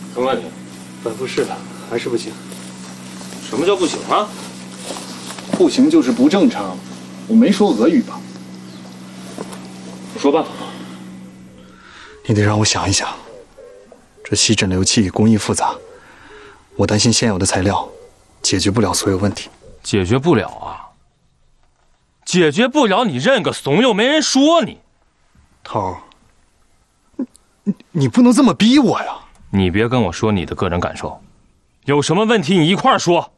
什么问题？ 反复试了，还是不行。 什么叫不行啊？ 不行就是不正常。我没说俄语吧？ 我说办法。 你得让我想一想。这吸诊流器工艺复杂，我担心现有的材料解决不了所有问题。 解决不了啊？解决不了，你认个怂，又没人说你。 头儿，你不能这么逼我呀！ 你别跟我说你的个人感受，有什么问题你一块儿说。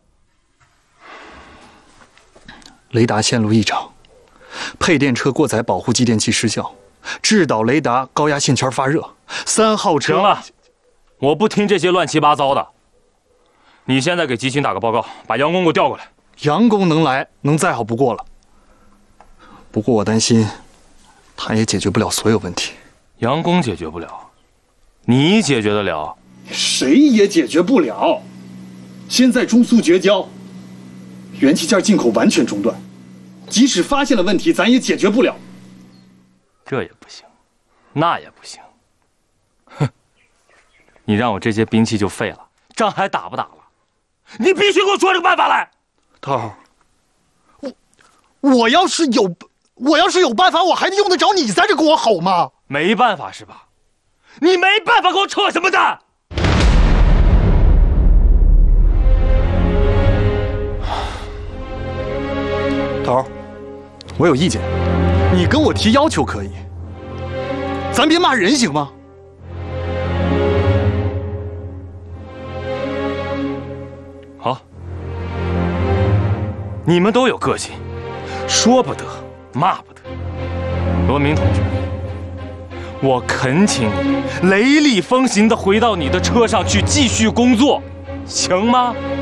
雷达线路异常，配电车过载保护继电器失效，制导雷达高压线圈发热。3号车。 行了，我不听这些乱七八糟的。你现在给集群打个报告，把杨工给我调过来。 杨工能来，能再好不过了。不过我担心，他也解决不了所有问题。 杨工解决不了，你解决得了？ 谁也解决不了。现在中苏绝交，元器件进口完全中断，即使发现了问题，咱也解决不了。 这也不行，那也不行。哼，你让我这些兵器就废了，仗还打不打了？你必须给我说这个办法来。 头儿，我要是有办法，我还用得着你在这跟我吼吗？ 没办法是吧？你没办法，给我扯什么蛋？ 头儿，我有意见，你跟我提要求可以，咱别骂人行吗？ 好，你们都有个性，说不得，骂不得。罗明同志，我恳请你雷厉风行地回到你的车上去继续工作，行吗？